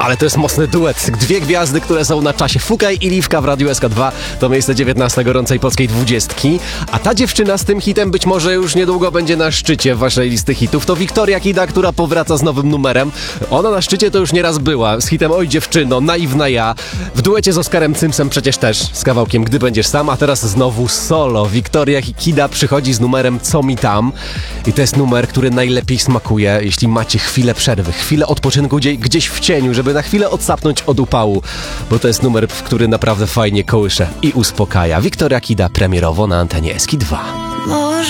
Ale to jest mocny duet. Dwie gwiazdy, które są na czasie. Fukaj i Liwka w Radiu SK2. To miejsce 19 gorącej polskiej 20. A ta dziewczyna z tym hitem być może już niedługo będzie na szczycie waszej listy hitów. To Wiktoria Kida, która powraca z nowym numerem. Ona na szczycie to już nieraz była. Z hitem Oj dziewczyno, Naiwna ja. W duecie z Oskarem Cymsem przecież też. Z kawałkiem Gdy będziesz sam. A teraz znowu solo. Wiktoria Kida przychodzi z numerem Co mi tam. I to jest numer, który najlepiej smakuje, jeśli macie chwilę przerwy, chwilę odpoczynku gdzieś w cieniu, żeby na chwilę odsapnąć od upału, bo to jest numer, który naprawdę fajnie kołysze i uspokaja. Wiktoria Kida premierowo na antenie SK2.